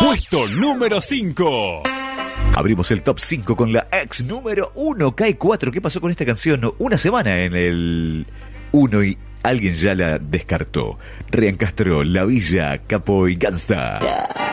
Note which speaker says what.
Speaker 1: Puesto número 5.
Speaker 2: Abrimos el top 5 con la ex número 1, Cae 4. ¿Qué pasó con esta canción? Una semana en el 1 y alguien ya la descartó. Ryan Castro, La Villa, Capo y Gangsta.